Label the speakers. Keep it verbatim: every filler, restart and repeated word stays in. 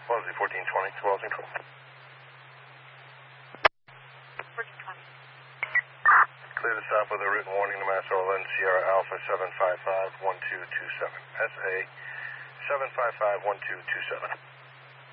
Speaker 1: Wellesley fourteen twenty to Wellesley twelve.
Speaker 2: fourteen twenty.
Speaker 1: Clear to stop with a written warning to Master Orland, Sierra Alpha seven five five one two two seven. S A seven five five one two two seven.